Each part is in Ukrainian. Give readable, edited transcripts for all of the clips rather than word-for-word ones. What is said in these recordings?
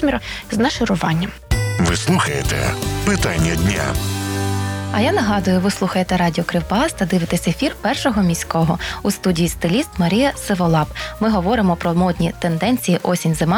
розмір з нашаруванням. Ви слухаєте «Питання дня». А я нагадую, ви слухаєте Радіо Кривбас та дивитесь ефір Першого міського. У студії стиліст Марія Сиволап. Ми говоримо про модні тенденції осінь-зима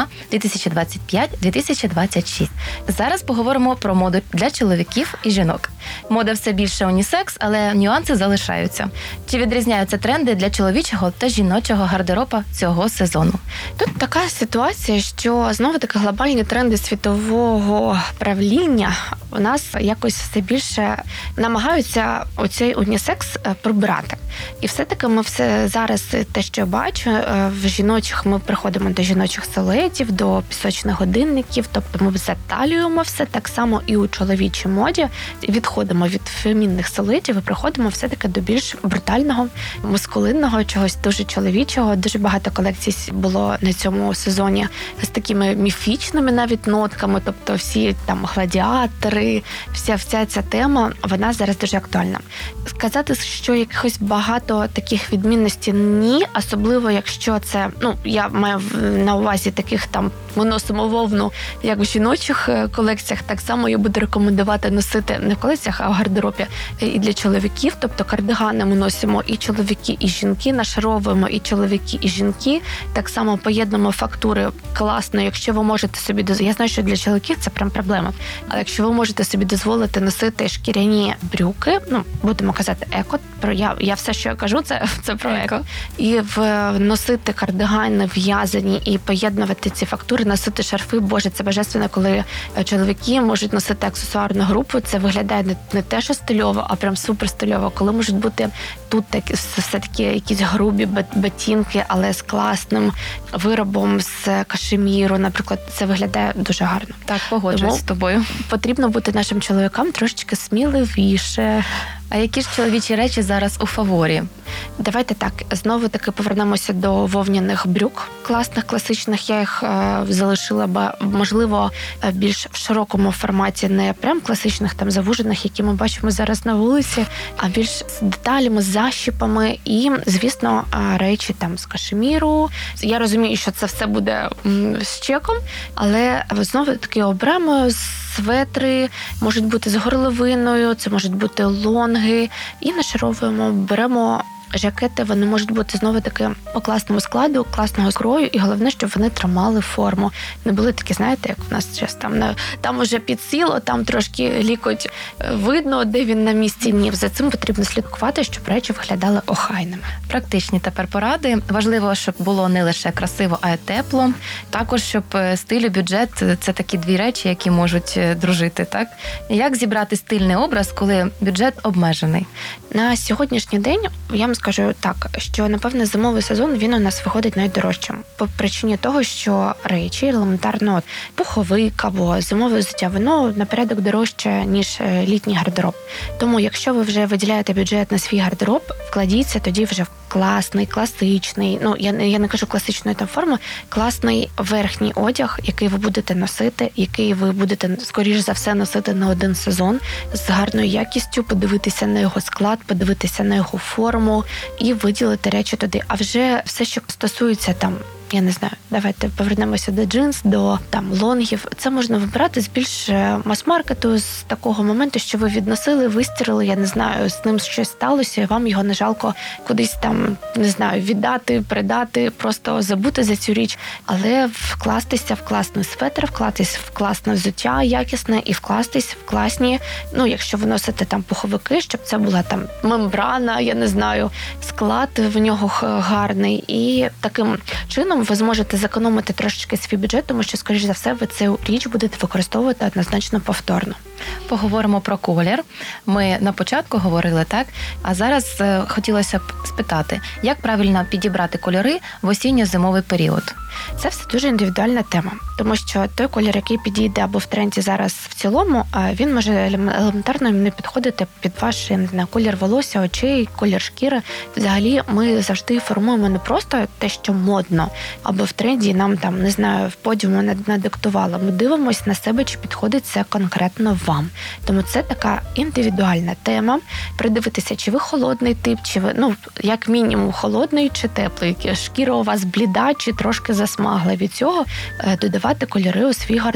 2025-2026. Зараз поговоримо про моду для чоловіків і жінок. Мода все більше унісекс, але нюанси залишаються. Чи відрізняються тренди для чоловічого та жіночого гардероба цього сезону? Тут така ситуація, що знову-таки глобальні тренди світового правління у нас якось все більше намагаються оцей унісекс прибрати. І все-таки ми все зараз, те, що я бачу, в жіночих ми приходимо до жіночих силуетів, до пісочних годинників, тобто ми заталюємо все, так само і у чоловічій моді. Відходимо від фемінних силуетів і приходимо все-таки до більш брутального, мускулинного, чогось дуже чоловічого. Дуже багато колекцій було на цьому сезоні з такими міфічними навіть нотками, тобто всі там гладіатори, вся ця тема, вона зараз дуже актуальна. Сказати, що якихось багато таких відмінностей ні, особливо якщо це, я маю на увазі таких там, ми носимо вовну, як в жіночих колекціях, так само я буду рекомендувати носити не в колекціях, а в гардеробі і для чоловіків, тобто кардигани ми носимо і чоловіки, і жінки, нашаровуємо і чоловіки, і жінки, так само поєднуємо фактури класно, якщо ви можете собі я знаю, що для чоловіків це прям проблема, але якщо ви можете собі дозволити носити шкіряні брюки, будемо казати еко, я все, що я кажу, це про еко, і носити кардигани в'язані і поєднувати ці фактури, носити шарфи, боже, це божественно, коли чоловіки можуть носити аксесуарну групу, це виглядає не те, що стильово, а прям супер стильово, коли можуть бути тут все-таки якісь грубі ботинки, але з класним виробом, з кашеміру, наприклад, це виглядає дуже гарно. Так, погоджуюсь з тобою. Потрібно бути нашим чоловікам трошечки сміливіше. А які ж чоловічі речі зараз у фаворі? Давайте так, знову-таки повернемося до вовняних брюк класних, класичних. Я їх залишила, можливо, більш в широкому форматі, не прям класичних, там, завужених, які ми бачимо зараз на вулиці, а більш з деталями, з защіпами і, звісно, речі там з кашеміру. Я розумію, що це все буде з чеком, але знову-таки оберемо светри, можуть бути з горловиною, це можуть бути лонги, і нашаровуємо, беремо жакети, вони можуть бути знову-таки по класному складу, класного скрою, і головне, щоб вони тримали форму. Не були такі, знаєте, як у нас зараз там уже підсіло, там трошки лікоть видно, де він на місці. Ні, за цим потрібно слідкувати, щоб речі виглядали охайними. Практичні тепер поради. Важливо, щоб було не лише красиво, а й тепло. Також, щоб стиль і бюджет – це такі дві речі, які можуть дружити, так? Як зібрати стильний образ, коли бюджет обмежений? На сьогоднішній день я вам скажу так, що, напевне, зимовий сезон, він у нас виходить найдорожчим. По причині того, що речі, елементарно, пуховик або зимове взуття, воно на порядок дорожче, ніж літній гардероб. Тому, якщо ви вже виділяєте бюджет на свій гардероб, вкладіться тоді вже в класний, класичний, я не кажу класичної там форми, класний верхній одяг, який ви будете носити, який ви будете, скоріш за все, носити на один сезон, з гарною якістю, подивитися на його склад, подивитися на його форму і виділити речі туди. А вже все, що стосується там, я не знаю, давайте повернемося до джинс, до там лонгів. Це можна вибирати з більш мас-маркету, з такого моменту, що ви відносили, вистирали, я не знаю, з ним щось сталося, і вам його не жалко кудись там, не знаю, віддати, передати, просто забути за цю річ, але вкластися в класний светр, вкластись в класне взуття якісне і вкластись в класні, якщо ви носите там пуховики, щоб це була там мембрана, я не знаю, склад в нього гарний, і таким чином ви зможете зекономити трошечки свій бюджет, тому що, скоріш за все, ви цю річ будете використовувати однозначно повторно. Поговоримо про колір. Ми на початку говорили, так? А зараз хотілося б спитати, як правильно підібрати кольори в осінньо-зимовий період? Це все дуже індивідуальна тема, тому що той колір, який підійде або в тренді зараз в цілому, він може елементарно не підходити під ваш, я не знаю, колір волосся, очей, колір шкіри. Взагалі, ми завжди формуємо не просто те, що модно, або в тренді нам там, не знаю, в подіуму надиктувало. Ми дивимося на себе, чи підходить це конкретно вам. Тому це така індивідуальна тема. Придивитися, чи ви холодний тип, чи ви, як мінімум, холодний чи теплий. Шкіра у вас бліда, чи трошки засмагла. Від цього додавати кольори у свій гардероб.